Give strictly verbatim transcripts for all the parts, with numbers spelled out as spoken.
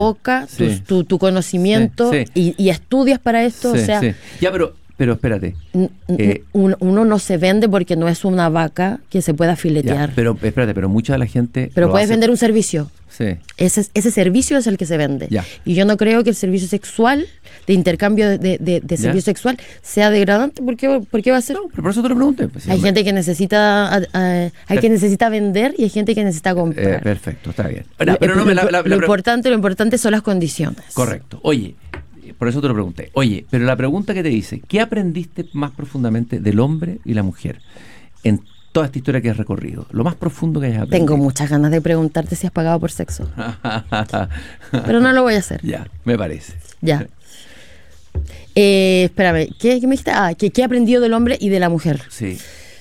boca, sí. tu, tu, tu conocimiento sí, sí. Y, y estudias para esto, Sí, o sea... sí. Ya, pero, pero espérate. Eh, uno, uno no se vende porque no es una vaca que se pueda filetear. Ya, pero espérate, pero mucha de la gente... Pero lo puedes hace. vender un servicio. Sí. Ese, ese servicio es el que se vende. Ya. Y yo no creo que el servicio sexual, de intercambio de, de, de, de servicio sexual, sea degradante. ¿Por qué, por qué va a ser? No, pero por eso te lo pregunté. Pues, hay sí, gente que necesita a, a, hay que necesita vender y hay gente que necesita comprar. Eh, perfecto, está bien. Ahora, pero no lo, me la, la, lo, la, importante, lo importante son las condiciones. Correcto. Oye, por eso te lo pregunté. Oye, pero la pregunta que te dice, ¿qué aprendiste más profundamente del hombre y la mujer en toda esta historia que has recorrido? Lo más profundo que hayas aprendido. Tengo muchas ganas de preguntarte si has pagado por sexo. Pero no lo voy a hacer. Ya, me parece. Ya. Eh, espérame, ¿qué, ¿qué me dijiste? Ah, ¿qué, ¿qué he aprendido del hombre y de la mujer? Sí.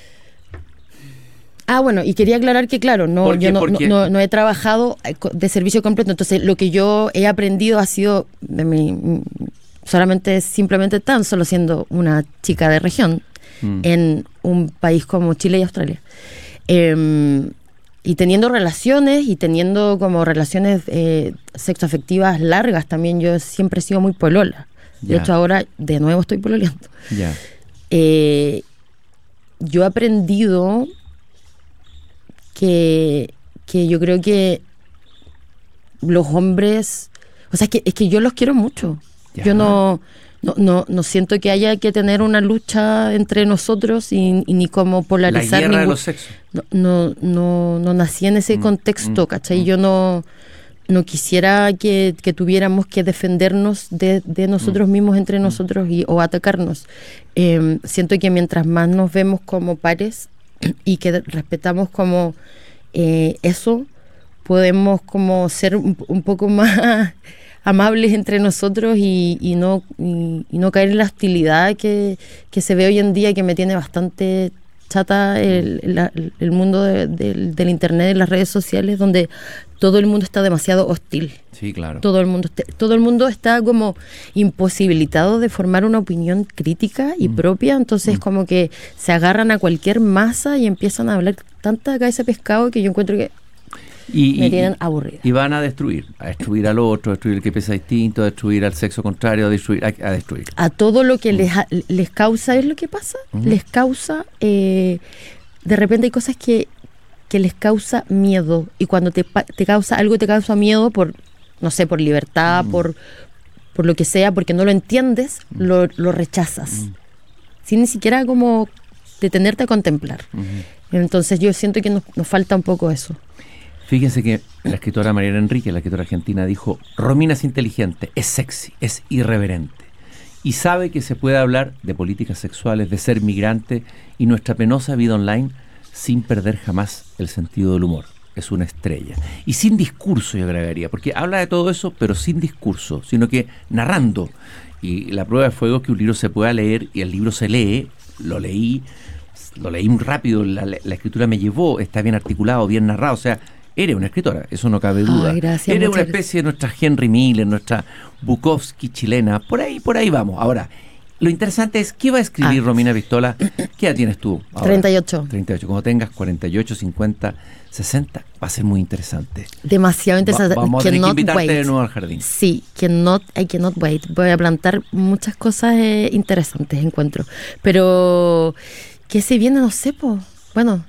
Ah, bueno, y quería aclarar que, claro, no, yo no, no, no, no he trabajado de servicio completo, entonces lo que yo he aprendido ha sido de mi, solamente, simplemente tan solo siendo una chica de región mm. en un país como Chile y Australia. Eh, y teniendo relaciones y teniendo como relaciones eh, sexoafectivas largas también, yo siempre he sido muy polola. De yeah. hecho, ahora de nuevo estoy pololeando. Yeah. Eh, yo he aprendido que, que yo creo que los hombres, o sea, es que, es que yo los quiero mucho. Yeah. Yo no, no, no, no siento que haya que tener una lucha entre nosotros y, y ni como polarizar. La guerra ningún, de los sexos. No, no, no, no nací en ese mm, contexto, mm, ¿cachai? Mm. Yo no... No quisiera que, que tuviéramos que defendernos de, de nosotros mm. mismos entre nosotros y, o atacarnos. Eh, siento que mientras más nos vemos como pares y que respetamos como eh, eso, podemos como ser un, un poco más amables entre nosotros y, y, no, y, y no caer en la hostilidad que, que se ve hoy en día, que me tiene bastante chata el, la, el mundo de, de, del internet y las redes sociales, donde todo el mundo está demasiado hostil. Sí, claro. Todo el mundo, todo el mundo está como imposibilitado de formar una opinión crítica y mm. propia, entonces mm. como que se agarran a cualquier masa y empiezan a hablar tanta cabeza de pescado que yo encuentro que y, me y, tienen aburrida. Y van a destruir, a destruir al otro, a destruir el que piensa distinto, a destruir al sexo contrario, a destruir, a, a destruir. A todo lo que mm. les, les causa, ¿es lo que pasa? Mm. Les causa, eh, de repente hay cosas que que les causa miedo, y cuando te, te causa algo te causa miedo por, no sé, por libertad, mm. por, por lo que sea, porque no lo entiendes, mm. lo, lo rechazas, mm. sin ni siquiera como detenerte a contemplar. Mm. Entonces yo siento que nos, nos falta un poco eso. Fíjense que la escritora Mariana Enrique, la escritora argentina, dijo: Romina es inteligente, es sexy, es irreverente, y sabe que se puede hablar de políticas sexuales, de ser migrante y nuestra penosa vida online sin perder jamás el sentido del humor. Es una estrella. Y sin discurso, yo agregaría, porque habla de todo eso, pero sin discurso, sino que narrando. Y la prueba de fuego es que un libro se pueda leer, y el libro se lee, lo leí, lo leí muy rápido, la, la escritura me llevó, está bien articulado, bien narrado, o sea, eres una escritora, eso no cabe duda. Ay, gracias, eres una gracias. especie de nuestra Henry Miller, nuestra Bukowski chilena, por ahí, por ahí vamos. Ahora, lo interesante es, ¿qué va a escribir ah. Romina Pistola? ¿Qué edad tienes tú ahora? treinta y ocho. treinta y ocho. Cuando tengas cuarenta y ocho, cincuenta, sesenta, va a ser muy interesante. Demasiado interesante. Va, vamos a tener que invitarte wait. de nuevo al jardín. Sí, cannot, I cannot wait. Voy a plantar muchas cosas eh, interesantes, encuentro. Pero, ¿qué se viene? No sé, po. Bueno.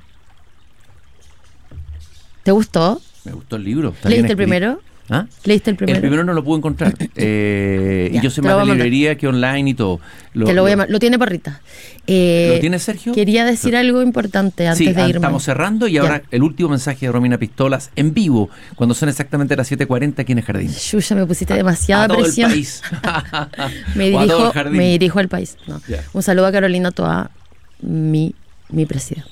¿Te gustó? Me gustó el libro. ¿Leíste el primero? ¿Ah? ¿Leíste el primero? El primero no lo pude encontrar. Eh, ya, y yo soy más de librería que online y todo. Lo, te lo, voy a, lo tiene Parrita. Eh, ¿Lo tiene Sergio? Quería decir lo, algo importante antes sí, de irme. Estamos cerrando y ya. Ahora el último mensaje de Romina Pistolas en vivo, cuando son exactamente las siete cuarenta aquí en el jardín. Yuya, me pusiste demasiada a, a todo presión. El país. me, dirijo, me dirijo al país. No. Un saludo a Carolina Toa, mi, mi presidenta.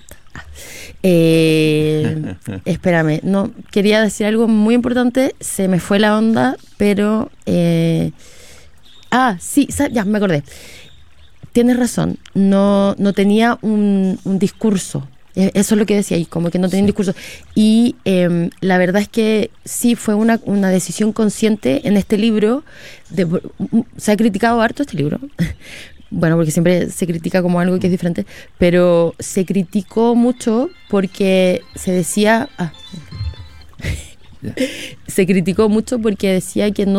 Eh, espérame, no, quería decir algo muy importante, se me fue la onda, pero eh, ah, sí, ya me acordé. Tienes razón, no, no tenía un, un discurso, eso es lo que decía ahí, como que no tenía sí. un discurso, y eh, la verdad es que sí fue una, una decisión consciente en este libro, de, se ha criticado harto este libro. Bueno, porque siempre se critica como algo que es diferente, pero se criticó mucho porque se decía... Ah, Ya. Se criticó mucho porque decía que no